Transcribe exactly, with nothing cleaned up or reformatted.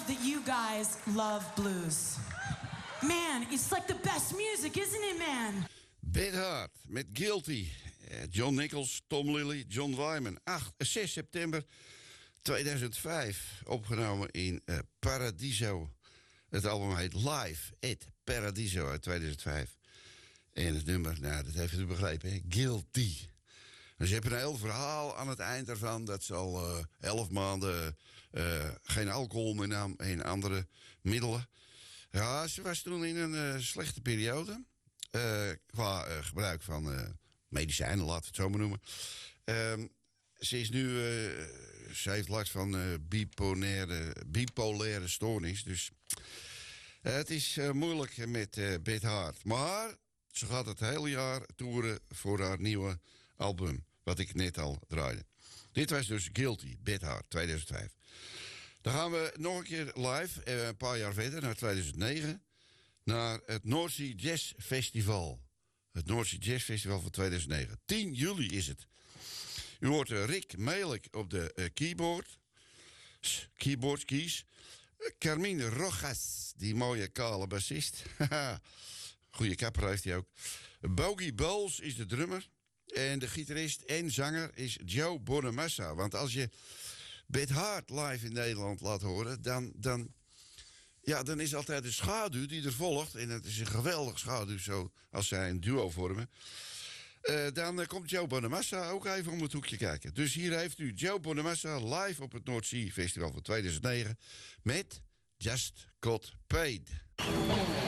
that you guys love blues. Man, it's like the best music, isn't it, man? Beth Hart met Guilty. John Nichols, Tom Lilly, John Wyman. acht, zes september tweeduizend vijf. Opgenomen in uh, Paradiso. Het album heet Live at Paradiso uit tweeduizend vijf. En het nummer, nou, dat heeft u begrepen, hè? Guilty. Dus je hebt een heel verhaal aan het eind daarvan. Dat ze al uh, elf maanden uh, geen alcohol meer nam en andere middelen. Ja, ze was toen in een uh, slechte periode. Uh, qua uh, gebruik van uh, medicijnen, laten we het zo maar noemen. Uh, ze is nu, uh, ze heeft last van uh, bipolaire, bipolaire stoornis. Dus uh, het is uh, moeilijk met uh, Beth Hart. Maar ze gaat het hele jaar toeren voor haar nieuwe album. Wat ik net al draaide. Dit was dus Guilty, Beth Hart, tweeduizend vijf. Dan gaan we nog een keer live, uh, een paar jaar verder, naar tweeduizend negen... naar het North Sea Jazz Festival. Het North Sea Jazz Festival van tweeduizend negen. tien juli is het. U hoort uh, Rick Melik op de uh, keyboard. S, keyboard, keys. Uh, Carmine Rojas, die mooie kale bassist. Goeie kapper heeft hij ook. Bogey Bowles is de drummer. En de gitarist en zanger is Joe Bonamassa. Want als je Beth Hart live in Nederland laat horen, dan, dan, ja, dan is altijd de schaduw die er volgt. En het is een geweldige schaduw zo, als zij een duo vormen. Uh, dan uh, komt Joe Bonamassa ook even om het hoekje kijken. Dus hier heeft u Joe Bonamassa live op het North Sea Festival van tweeduizend negen met Just Got Paid.